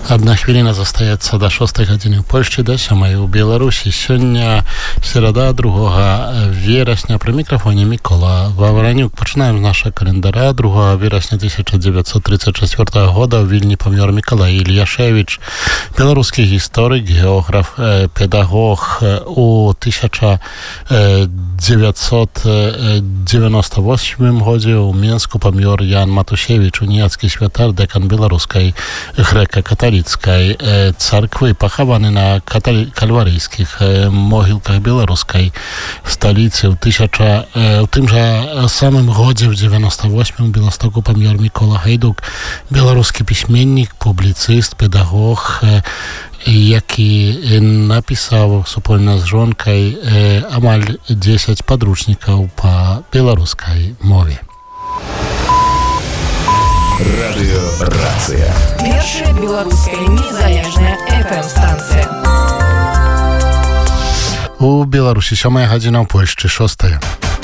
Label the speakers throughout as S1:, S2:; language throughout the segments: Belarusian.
S1: Одна хвилина застаецца до 6 гадзіны ў Польшчы, до 7 у Беларусі. Сёння серада 2 верасня. При мікрафоне Микола Вавранюк. Пачынаем з нашага календара. 2 верасня 1934 года ў Вільні памёр Мікалай Ільяшевіч, беларускі гісторык, географ, педагог. У 1998 годзе ў Менску памёр Ян Матусевіч, уніяцкі святар, дэкан беларускай грэка-каталіцкай царквы, пахаваны на кальварыйскіх могілках беларускай сталіцы. У тым жа самым годзе, в 98-м, у Беластоку памёр Мікола Гайдук, беларускі пісьменнік, публіцыст, педагог, які напісаў супольна з жонкай амаль 10 падручнікаў па беларускай мове.
S2: Радыёрацыя.
S3: Першая беларуская незалежная FM-станцыя.
S1: У Беларусі 7 гадзіна, у Польшчы 6.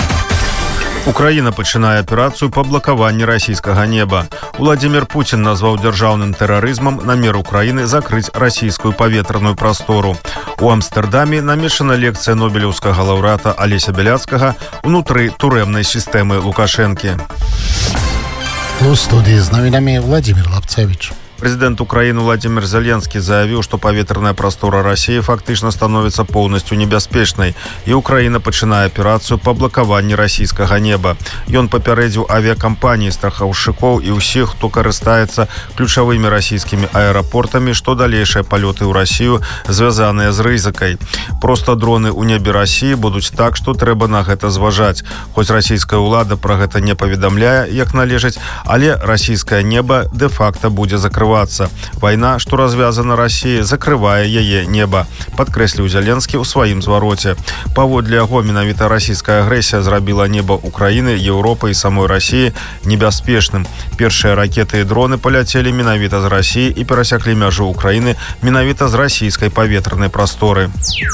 S4: Украіна пачынае аперацыю па блакаванні расійскага неба. Владзімір Пуцін назваў дзяржаўным тэрарызмам намер Украіны закрыць расійскую паветраную прастору. У Амстэрдаме намешана лекцыя нобелеўскага лаўрэата Алеся Бяляцкага «Унутры турэмнай сістэмы Лукашэнкі».
S1: У студии с новинами Владимир Лапцевич.
S4: Президент Украины Владимир Зеленский заявил, что поветренная простора России фактично становится полностью небяспечной, и Украина пачынае операцию по блокаванню российского неба. Ён папярэдзіў авиакомпании, страхаўшчыкоў и усіх, кто карыстаецца ключевыми российскими аэропортами, что далейшие полеты в Россию звязаныя з рызыкай. Просто дроны у небе России будут так, что трэба на гэта зважаць. Хоць российская ўлада про гэта не паведамляе, як належыць, але российское небо де-факто будзе закрывацца. Война, что развязана Россией, закрывае яе неба, падкрэсліў Зеленскі ў сваім звароце. Паводле яго, менавіта расійская агрэсія зрабіла неба Украіны, Еўропы і самой России небяспечным. Першыя ракеты і дроны паляцелі менавіта з России і перасяклі мяжу Украіны менавіта з расійскай паветранай прасторы.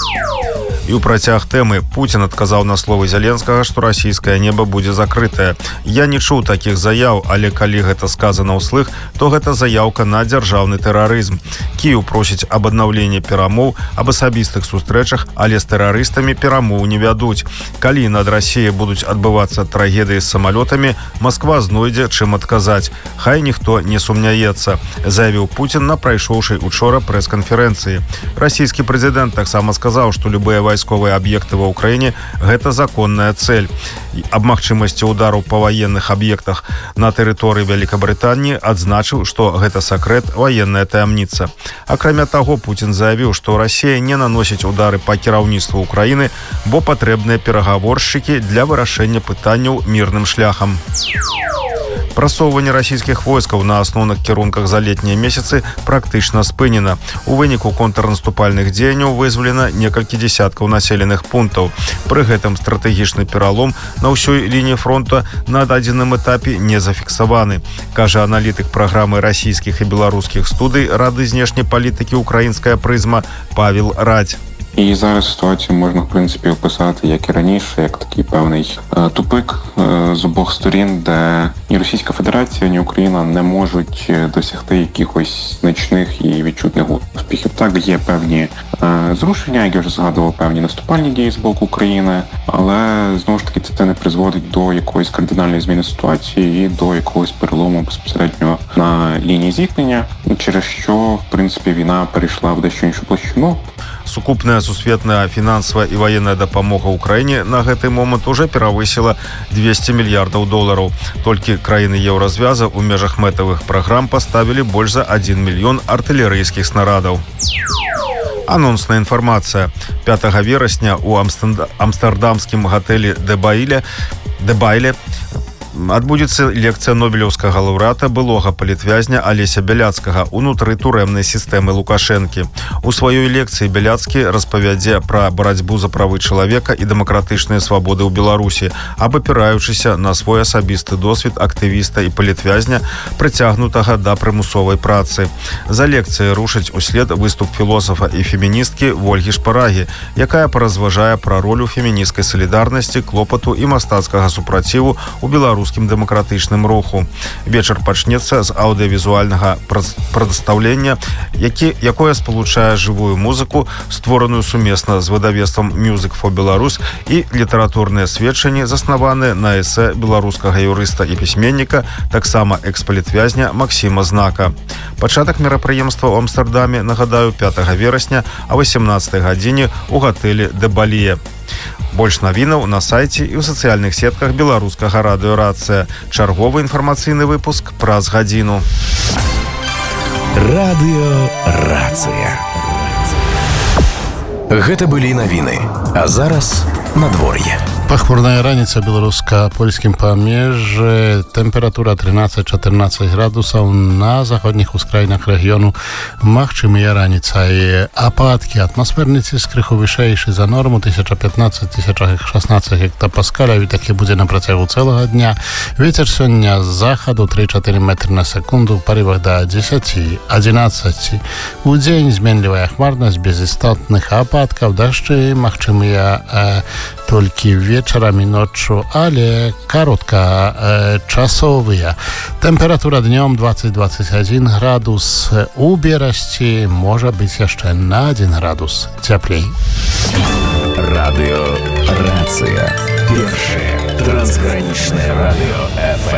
S4: І ў працяг тэмы Пуцін адказаў на словы Зеленскага, што расійскае неба будзе закрытае. Я не чуў такіх заяў, але калі гэта сказана ўслых, то гэта заяўка на дзяржаўны тэрарызм. Кіеў просіць аб аднаўленні перамоў, аб асабістых сустрэчах, але з тэрарыстамі перамоў не вядуць. Калі над Расіяй будуць адбывацца трагедыі з самалётамі, Масква знойдзе чым адказаць. Хай ніхто не сумняецца, заявіў Пуцін на прайшоўшай учора прэс-канферэнцыі. Расійскі прэзідэнт таксама сказаў, што любыя вайсковыя аб'екты ва ўкраіне гэта законная цель. Аб магчымасці удару па ваенных аб'ектах на тэрыторыі Вялікабрытаніі адзначыў, што гэта сакрэт, ваенная таямніца. Акрамя таго, Пуцін заявіў, што Расія не наносіць удары па кіраўніцтву Украіны, бо патрэбныя перагаворшчыкі для вырашэння пытанняў мірным шляхам. Прасоўванне расійскіх войскаў на асноўных кірунках за летнія месяцы практычна спынена. У выніку контрнаступальных дзеянняў вызвалена некалькі дзесяткаў населеных пунктаў. Пры гэтым стратэгічны пералом на ўсёй лініі фронта на дадзеным этапе не зафіксаваны, кажа аналітык праграмы расійскіх і беларускіх студый Рады знешняй палітыкі «Українська призма» Павел Радь.
S5: І зараз ситуацію можна, в принципі, описати, як і раніше, як такий певний тупик з обох сторін, де ні Російська Федерація, ні Україна не можуть досягти якихось значних і відчутних успіхів. Так, є певні зрушення, як я вже згадував, певні наступальні дії з боку України, але, знову ж таки, це не призводить до якоїсь кардинальної зміни ситуації і до якогось перелому безпосередньо на лінії зіткнення, через що, в принципі, війна перейшла в дещо іншу площину.
S4: Сукупная сусветная фінансавая і ваенная дапамога Украіне на гэты момант уже перавысіла $200 мільярдаў. Толькі краіны еўразвяза ў межах мэтавых праграм паставілі больш за 1 мільён артылерыйскіх снарадаў. Анонсная інфармацыя. 5 верасня у амстэрдамскім гатэлі Дебайле адбудзецца лекцыя нобелеўскага лаўрэата былога палітвязня Алеся Бяляцкага «Унутры турэмнай сістэмы Лукашэнкі». У сваёй лекцыі Бяляцкі распавядзе пра барацьбу за правы чалавека і дэмакратычныя свабоды ў Беларусі, абапіраючыся на свой асабісты досвед актывіста і палітвязня, прыцягнутага да прымусовай працы. За лекцыяй рушыць услед выступ філосафа і феміністкі Вольгі Шпарагі, якая паразважае пра ролю фемінісцкай салідарнасці, клопату і мастацкага супраціву ў беларускай беларускім дэмакратычным руху. Вечар пачнецца з аўдыявізуальнага прадстаўлення, якое спалучае жывую музыку, створаную сумесна з выдавецтвам Music for Belarus, і літаратурныя сведчанні, заснаваныя на эсэ беларускага юрыста і пісьменніка, таксама экс-палітвязня Максіма Знака. Пачатак мерапрыемства ў Амстэрдаме, нагадаю, 5 верасня о 18 гадзіне ў гатэлі «Дэ Баліе». Больш навінаў на сайце і ў сацыяльных сетках беларускага радыё «Рацыя». Чарговы інфармацыйны выпуск праз гадзіну.
S2: Радыё «Рацыя». Гэта былі навіны. А зараз надвор'е.
S1: Пахмурная раніца беларуска-польскім памежжы, тэмпература 13-14 градусаў, на заходніх ускраінах рэгіёну магчымыя раніцай ападкі, атмасферны ціск крыху вышэйшы за норму 1015-1016 гектапаскаляў, і такі будзе на працягу цэлага дня. Вецер сёння з захаду 3-4 метры на секунду, у парывах да 10-11. Удзень зменлівая хмарнасць без істотных ападкаў, дажджы магчымыя толькі вечарам і ноччу, але кароткачасовыя. Тэмпература днём 20-21 градус, у берасці можа быць яшчэ на 1 градус цяплей.
S2: Радыё «Рацыя». Першае трансгранічнае радыё FM.